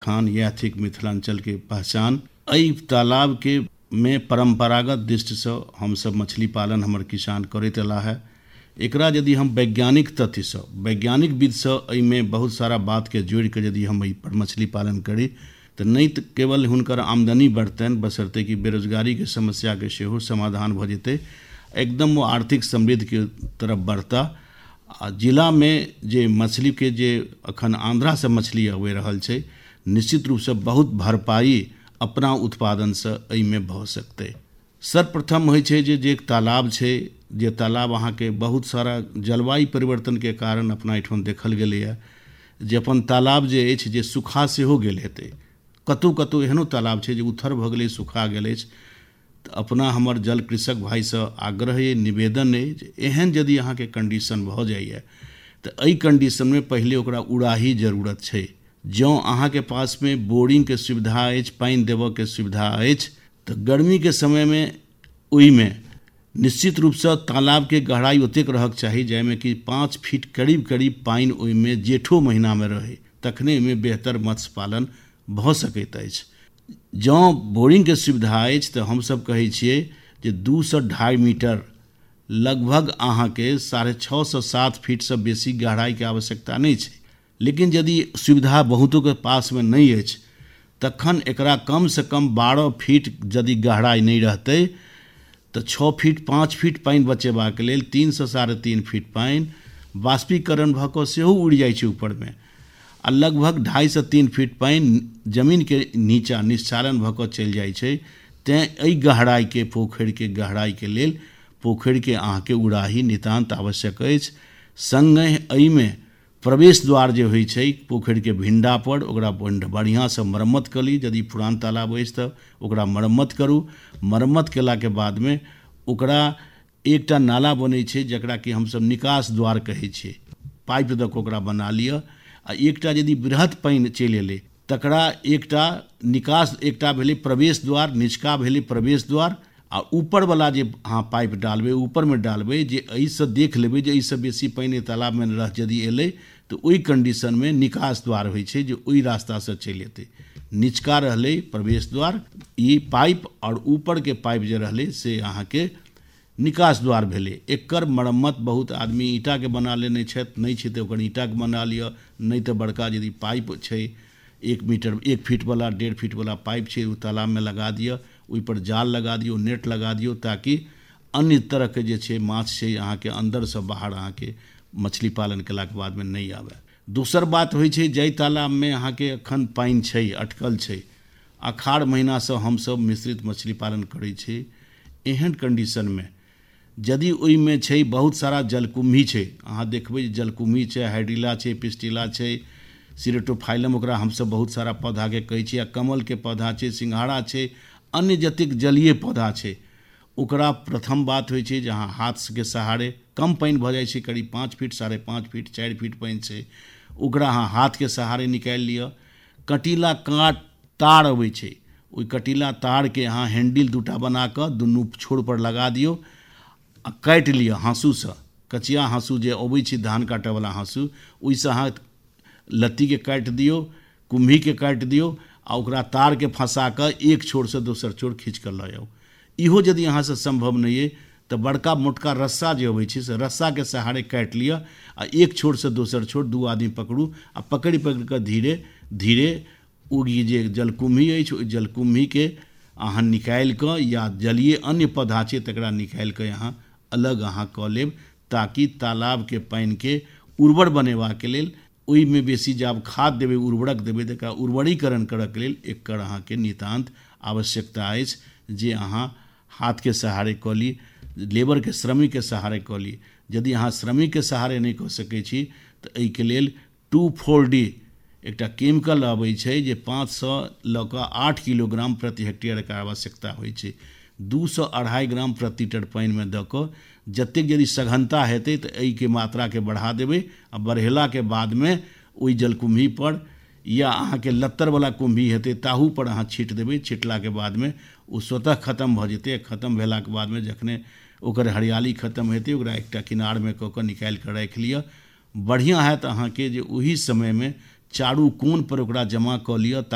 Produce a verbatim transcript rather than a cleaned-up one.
बखान यह थिक मिथिलांचल के पहचान। एहि तालाब के में परंपरागत दृष्टि से हम सब मछली पालन हमर किसान करैत अला है। एकरा यदि हम वैज्ञानिक तथ्य से वैज्ञानिक विध से एहिमे बहुत सारा बात के जोड़ के यदि हम एहि पर मछली पालन करी तो नहीं तो केवल हुनकर आमदनी बढ़तनि, बशर्ते कि बेरोजगारी के समस्या के सेहो समाधान भ जेतै, एकदम वो आर्थिक समृद्धि के तरफ बढ़ता। आ जिला में जे मछली के जे अखन आंध्रा से मछली आबि रहल छै, निश्चित रूप से बहुत भरपाई अपना उत्पादन से एहिमे भऽ सकतै। सर्वप्रथम होइ छै जे जे तालाब छै, जे तालाब अहाँ के बहुत सारा जलवायु परिवर्तन के कारण अपना एहिठाम देखल गेलैए जे अपन तालाब जे अछि जे सुखा सेहो गेल हेतै। कतहु कतहु एहनो तालाब छै जे उथर भऽ गेलै, सुखा गेल अछि। तऽ अपना हमर जल कृषक भाई से आग्रह अइ, निवेदन अइ जे एहन यदि अहाँ के कंडीशन भऽ जाइए तऽ एहि कंडीशन में पहिले ओकरा उड़ाही जरूरत छै। जँ अहाँ के पास में बोरिंग के सुविधा अछि, पानि देबऽ के सुविधा अछि, तऽ गर्मी के समय में ओहिमे निश्चित रूप से तालाब के गहराई ओतेक रहक चाही जाहिमे कि पाँच फीट करीब करीब पानि ओहिमे जेठो महीना में रहे, तखने एहिमे बेहतर मत्स्य पालन भऽ सकैत अछि। जँ बोरिंग के सुविधा अछि तऽ हमसब कहै छियै जे दू से ढाई मीटर लगभग अहाँ के साढ़े छः से सात फीट से बेसी गहराई के आवश्यकता नहीं छै। लेकिन यदि सुविधा बहुतों के पास में नहीं अछि तखन एकरा कम से कम बारह फीट यदि गहराई नहीं रहतै तऽ छः फीट पाँच फीट पानि बचेबाक लेल तीन से साढ़े तीन फीट पानि बाष्पीकरण भऽ कऽ सेहो उड़ि जाइ छै ऊपर में, आ लगभग ढाई से तीन फीट पानि जमीन के नीचा निश्चालन भऽ कऽ चलि जाइ छै। तैँ एहि गहराई के पोखरि के गहराई के लेल पोखरि के अहाँ के उड़ाही नितान्त आवश्यक अछि। संगहि एहिमे प्रवेश द्वार जे होइ छै पोखरि के भिंडा पर ओकरा बढ़िया से मरम्मत कऽ ली। यदि पुरान तालाब अछि तऽ ओकरा मरम्मत करू। मरम्मत केला के बाद में ओकरा एकटा नाला बनै छै जकरा कि हमसब निकास द्वार कहै छियै, पाइप दऽ कऽ ओकरा बना लिअ। आ एकटा यदि बृहत पानि चलि एलै तकरा एकटा निकास, एकटा भेलै प्रवेश द्वार, निचका भेलै प्रवेश द्वार, आ ऊपर वाला जे अहाँ पाइप डालबै ऊपर में डालबै जे एहिसँ देख लेबै जे एहिसँ बेसी पानि तालाब में रह यदि एलै तऽ ओहि कंडीशन में निकास द्वार होइ छै जे ओहि रास्ता से चलि एतै। निचका रहलै प्रवेश द्वार ई पाइप, और ऊपर के पाइप जे रहलै से अहाँ के निकास द्वार भेलै। एकर मरम्मत बहुत आदमी ईंटा के बना लेने छथि, नहीं छै तऽ ओकर ईंटा के बना लिअ, नहीं तऽ बड़का यदि पाइप छै एक मीटर एक फीट वाला डेढ़ फीट वाला पाइप छै ओ तालाब में लगा दिअ, ओहि पर जाल लगा दियौ, नेट लगा दियौ, ताकि अन्य तरह के जे छै माछ छै अहाँ के अंदर से बाहर अहाँ के मछली पालन केला के बाद में नहीं आवे। दोसर बात होइ छै जाहि तालाब में अहाँ के अखन पानि छै, अटकल छै, अखाढ़ महीना से हम सब मिश्रित मछली पालन करै छी, एहन कंडीशन में यदि ओहिमे छै बहुत सारा जलकुम्भी छै, अहाँ देखबै जलकुम्भी छै, हाइड्रिला छै, पिस्टिला छै, सिरेटोफाइलम ओकरा हमसब बहुत सारा पौधा के कहै छी, आ कमल के पौधा छै, सिंघाड़ा छै, अन्य जतेक जलीय पौधा छै ओकरा प्रथम बात होइ छै जे अहाँ हाथ के सहारे, कम पानि भऽ जाइ छै करीब पाँच फीट साढ़े पाँच फीट चारि फीट पानि छै, ओकरा अहाँ हाथ के सहारे निकालि लिअ। कटीला काट तार अबै छै, ओहि कटीला तार के अहाँ हैंडल दूटा बना कऽ दुनू छोर पर लगा दियौ आ काटि लिअ हाँसू से। कचिया हाँसू जे अबै छै धान काटय वाला हाँसू, ओहिसँ अहाँ लत्ती के काटि दियौ, कुम्भी के काटि दियौ, आ ओकरा तार के फंसा कऽ एक छोर से दोसर छोर खींच कऽ लऽ आउ। इहो यदि अहाँ से संभव नहीं है तो बड़का मोटका रस्सा जे अबै छै से रस्सा के सहारे काटि लिअ, आ एक छोर से दोसर छोर दू आदमी पकड़ू, आ पकड़ि पकड़ि कऽ धीरे धीरे ओ जे जलकुम्भी अछि ओहि जलकुम्भी के अहाँ निकालि कऽ, या जलीय अन्य पौधा छै तकरा निकालि कऽ अहाँ अलग अहाँ कऽ लेब, ताकि तालाब के पानि के उर्वर बनेबाक लेल ओहिमे बेसी जब खाद देबै, उर्वरक देबै, तऽ एकरा उर्वरीकरण करऽ के लेल एकर अहाँ के नितान्त आवश्यकता अछि जे अहाँ हाथ के सहारे कऽ ली, लेबर के श्रमिक के सहारे कऽ ली। यदि अहाँ श्रमिक के सहारे नहीं कऽ सकै छी तऽ एहि के लेल टू फोर डी एकटा केमिकल अबै छै जे पाँच सौ लऽ कऽ आठ किलोग्राम प्रति हेक्टेयर के आवश्यकता होइ छै। दू सौ अढ़ाई ग्राम प्रति लीटर पानि में दऽ कऽ जतेक यदि सघनता हेतै तऽ एहि के मात्रा के बढ़ा देबै, आ बढ़ेला के बाद में ओहि जलकुम्भी पर या अहाँ के लत्तर वाला कुम्भी हेतै ताहू पर अहाँ छीट देबै। छिटला के बाद में ओ स्वतः खत्म भऽ जेतै। खत्म भेला के बाद में जखने ओकर हरियाली खत्म हेतै ओकरा एकटा किनार में कऽ कऽ निकालि कऽ राखि लिअ। बढ़िया हैत अहाँ के जे ओहि समय में चारू कोन पर ओकरा जमा कऽ लिअ।